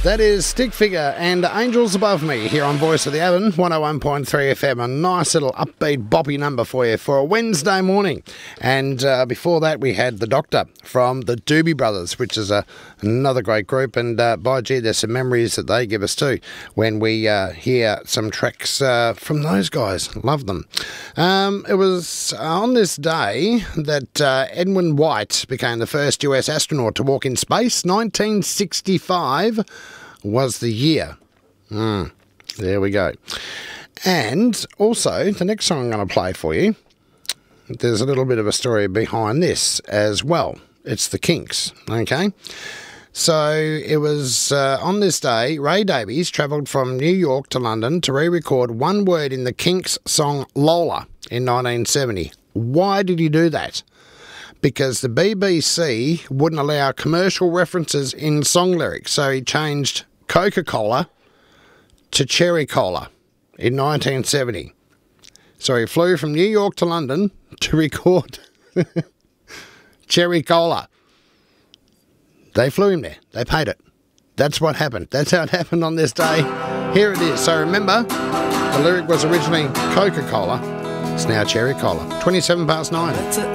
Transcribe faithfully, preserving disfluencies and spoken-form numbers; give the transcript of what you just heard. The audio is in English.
That is Stick Figure and Angels Above Me here on Voice of the Avon, one oh one point three F M. A nice little upbeat boppy number for you for a Wednesday morning. And uh, before that we had The Doctor from the Doobie Brothers, which is a, another great group. And uh, by gee, there's some memories that they give us too when we uh, hear some tracks uh, from those guys. Love them. Um, it was on this day that uh, Edwin White became the first U S astronaut to walk in space. nineteen sixty-five was the year. Mm, there we go. And also, the next song I'm going to play for you, there's a little bit of a story behind this as well. It's the Kinks, okay? So it was uh, on this day, Ray Davies travelled from New York to London to re-record one word in the Kinks' song Lola in nineteen seventy. Why did he do that? Because the B B C wouldn't allow commercial references in song lyrics, so he changed Coca-Cola to Cherry Cola in nineteen seventy. So he flew from New York to London to record Cherry Cola. They flew him there. They paid it. That's what happened. That's how it happened on this day. Here it is. So remember, the lyric was originally Coca-Cola. It's now Cherry Cola. twenty-seven past nine.